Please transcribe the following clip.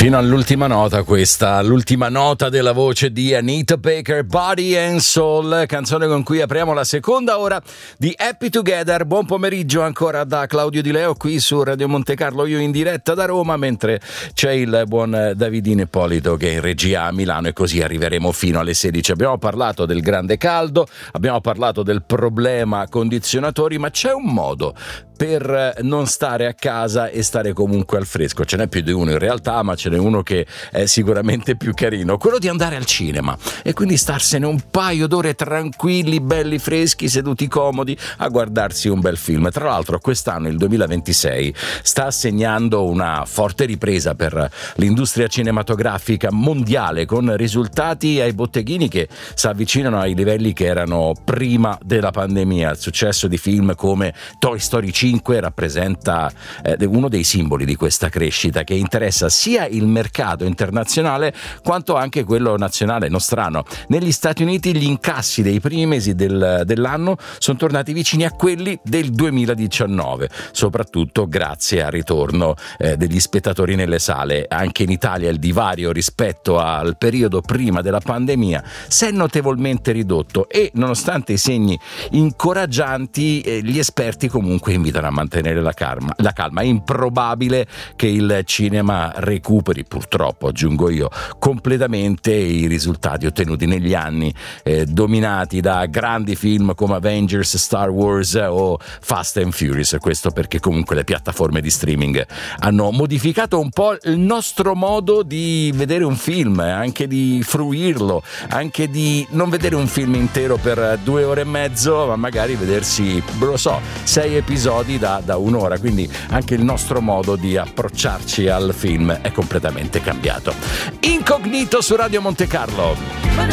Fino all'ultima nota, questa, l'ultima nota della voce di Anita Baker, Body and Soul, canzone con cui apriamo la seconda ora di Happy Together. Buon pomeriggio ancora da Claudio Di Leo qui su Radio Monte Carlo, io in diretta da Roma, mentre c'è il buon Davidino Ippolito che è in regia a Milano, e così arriveremo fino alle 16. Abbiamo parlato del grande caldo, abbiamo parlato del problema condizionatori, ma c'è un modo per non stare a casa e stare comunque al fresco. Ce n'è più di uno in realtà, ma ce n'è uno che è sicuramente più carino, quello di andare al cinema e quindi starsene un paio d'ore tranquilli, belli freschi, seduti comodi a guardarsi un bel film. Tra l'altro quest'anno, il 2026, sta segnando una forte ripresa per l'industria cinematografica mondiale, con risultati ai botteghini che si avvicinano ai livelli che erano prima della pandemia. Il successo di film come Toy Story 5 rappresenta uno dei simboli di questa crescita che interessa sia il mercato internazionale quanto anche quello nazionale nostrano. Negli Stati Uniti gli incassi dei primi mesi dell'anno sono tornati vicini a quelli del 2019, soprattutto grazie al ritorno degli spettatori nelle sale. Anche in Italia il divario rispetto al periodo prima della pandemia si è notevolmente ridotto e, nonostante i segni incoraggianti, gli esperti comunque invitano a mantenere la calma. È improbabile che il cinema recuperi, purtroppo aggiungo io, completamente i risultati ottenuti negli anni dominati da grandi film come Avengers, Star Wars o Fast and Furious. Questo perché comunque le piattaforme di streaming hanno modificato un po' il nostro modo di vedere un film, anche di fruirlo, anche di non vedere un film intero per 2 ore e mezzo, ma magari vedersi, 6 episodi da un'ora. Quindi anche il nostro modo di approcciarci al film è completamente cambiato. Incognito su Radio Monte Carlo.